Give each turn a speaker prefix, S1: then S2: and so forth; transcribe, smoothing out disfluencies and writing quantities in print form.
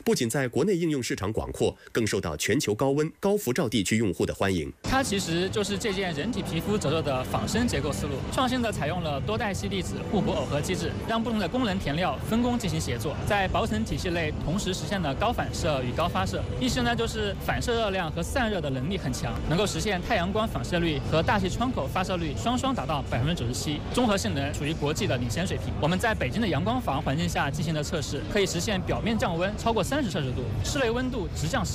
S1: 不仅在国内应用市场广阔，更受到全球高温、高辐照地区用户的欢迎。
S2: 它其实就是借鉴人体皮肤折射的仿生结构思路，创新的采用了多代烯粒子互补耦合机制，让不同的功能填料分工进行协作，在薄层体系内同时实现了高反射与高发射。意思呢就是反射热量和散热的能力很强，能够实现太阳光反射率和大气窗口发射率双双达到97%，综合性能处于国际的领先水平。我们在北京的阳光房环境下进行了测试，可以实现表面降温超过30摄氏度，室内温度直降10